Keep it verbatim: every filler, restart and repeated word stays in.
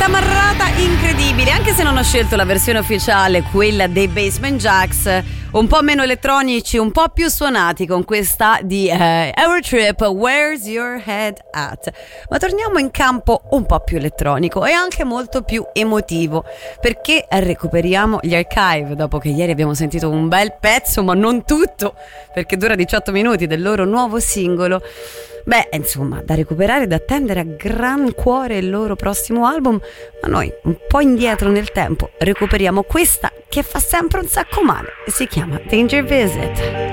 tamarrata incredibile, anche se non ho scelto la versione ufficiale, quella dei Basement Jaxx, un po' meno elettronici, un po' più suonati con questa di eh, Eurotrip, Where's Your Head At. Ma torniamo in campo un po' più elettronico e anche molto più emotivo, perché recuperiamo gli archive dopo che ieri abbiamo sentito un bel pezzo, ma non tutto, perché dura diciotto minuti, del loro nuovo singolo. Beh, insomma, da recuperare, da attendere a gran cuore il loro prossimo album, ma noi un po' indietro nel tempo recuperiamo questa che fa sempre un sacco male e si chiama Danger Visit.